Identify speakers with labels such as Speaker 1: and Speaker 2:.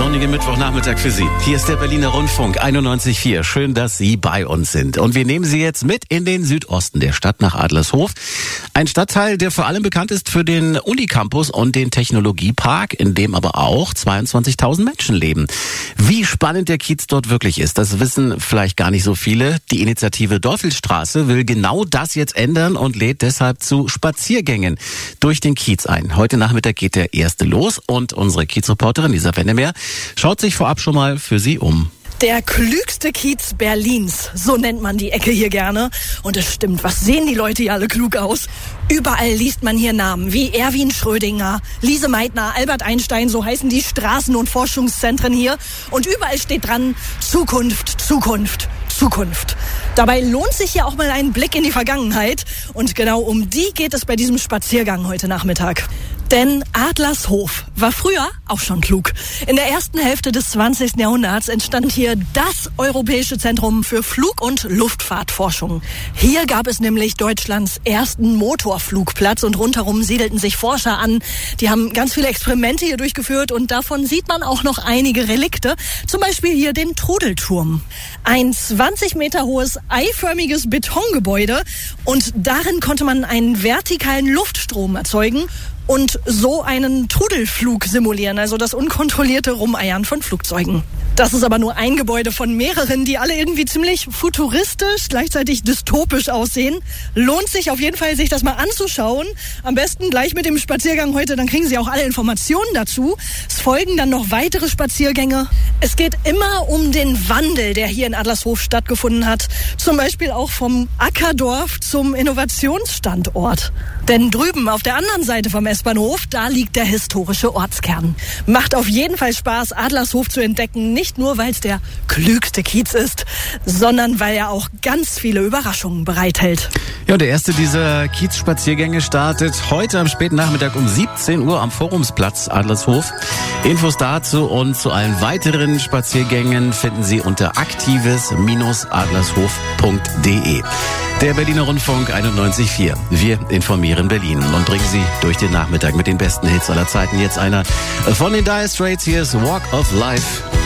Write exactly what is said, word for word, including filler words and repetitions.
Speaker 1: Sonnigen Mittwochnachmittag für Sie. Hier ist der Berliner Rundfunk einundneunzig Komma vier. Schön, dass Sie bei uns sind. Und wir nehmen Sie jetzt mit in den Südosten der Stadt nach Adlershof. Ein Stadtteil, der vor allem bekannt ist für den Unicampus und den Technologiepark, in dem aber auch zweiundzwanzigtausend Menschen leben. Wie spannend der Kiez dort wirklich ist, das wissen vielleicht gar nicht so viele. Die Initiative Dorfelstraße will genau das jetzt ändern und lädt deshalb zu Spaziergängen durch den Kiez ein. Heute Nachmittag geht der erste los und unsere Kiezreporterin Lisa Wennemer schaut sich vorab schon mal für Sie um.
Speaker 2: Der klügste Kiez Berlins, so nennt man die Ecke hier gerne. Und es stimmt, was sehen die Leute hier alle klug aus? Überall liest man hier Namen wie Erwin Schrödinger, Lise Meitner, Albert Einstein, so heißen die Straßen- und Forschungszentren hier. Und überall steht dran, Zukunft, Zukunft, Zukunft. Dabei lohnt sich ja auch mal ein Blick in die Vergangenheit. Und genau um die geht es bei diesem Spaziergang heute Nachmittag. Denn Adlershof war früher auch schon klug. In der ersten Hälfte des zwanzigsten Jahrhunderts entstand hier das Europäische Zentrum für Flug- und Luftfahrtforschung. Hier gab es nämlich Deutschlands ersten Motorflugplatz und rundherum siedelten sich Forscher an. Die haben ganz viele Experimente hier durchgeführt und davon sieht man auch noch einige Relikte. Zum Beispiel hier den Trudelturm. Ein zwanzig Meter hohes eiförmiges Betongebäude und darin konnte man einen vertikalen Luftstrom erzeugen und so einen Trudelflug simulieren, also das unkontrollierte Rumeiern von Flugzeugen. Das ist aber nur ein Gebäude von mehreren, die alle irgendwie ziemlich futuristisch, gleichzeitig dystopisch aussehen. Lohnt sich auf jeden Fall, sich das mal anzuschauen. Am besten gleich mit dem Spaziergang heute, dann kriegen Sie auch alle Informationen dazu. Es folgen dann noch weitere Spaziergänge. Es geht immer um den Wandel, der hier in Adlershof stattgefunden hat. Zum Beispiel auch vom Ackerdorf zum Innovationsstandort. Denn drüben auf der anderen Seite vom S-Bahnhof, da liegt der historische Ortskern. Macht auf jeden Fall Spaß, Adlershof zu entdecken. Nicht nur, weil es der klügste Kiez ist, sondern weil er auch ganz viele Überraschungen bereithält.
Speaker 1: Ja, der erste dieser Kiez-Spaziergänge startet heute am späten Nachmittag um siebzehn Uhr am Forumsplatz Adlershof. Infos dazu und zu allen weiteren Spaziergängen finden Sie unter aktives Bindestrich adlershof punkt de. Der Berliner Rundfunk einundneunzig Komma vier. Wir informieren Berlin und bringen Sie durch den Nachmittag mit den besten Hits aller Zeiten. Jetzt einer von den Dire Straits. Hier ist Walk of Life.